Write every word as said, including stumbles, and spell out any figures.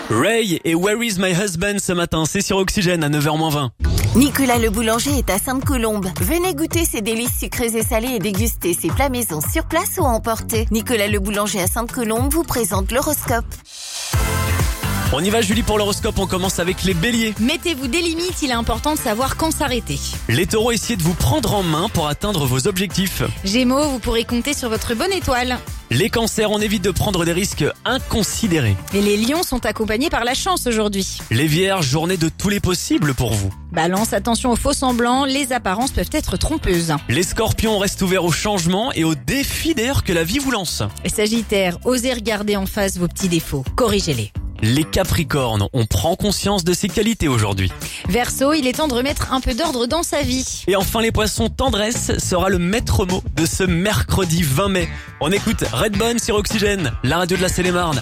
Ray et Where is my husband ce matin, c'est sur Oxygène à neuf heures moins vingt. Nicolas le boulanger est à Sainte-Colombe. Venez goûter ses délices sucrées et salées et déguster ses plats maison sur place ou à emporter. Nicolas le boulanger à Sainte-Colombe vous présente l'horoscope. On y va Julie pour l'horoscope, on commence avec les béliers. Mettez-vous des limites, il est important de savoir quand s'arrêter. Les taureaux, essayez de vous prendre en main pour atteindre vos objectifs. Gémeaux, vous pourrez compter sur votre bonne étoile. Les cancers, on évite de prendre des risques inconsidérés. Et les lions sont accompagnés par la chance aujourd'hui. Les vierges, journée de tous les possibles pour vous. Balance, attention aux faux semblants, les apparences peuvent être trompeuses. Les scorpions, on reste ouverts au changement et aux défis d'ailleurs que la vie vous lance. Les sagittaires, osez regarder en face vos petits défauts, corrigez-les. Les capricornes, on prend conscience de ses qualités aujourd'hui. Verseau, il est temps de remettre un peu d'ordre dans sa vie. Et enfin les poissons, tendresse sera le maître mot de ce mercredi vingt mai. On écoute Redbone sur Oxygène, la radio de la Seine-et-Marne.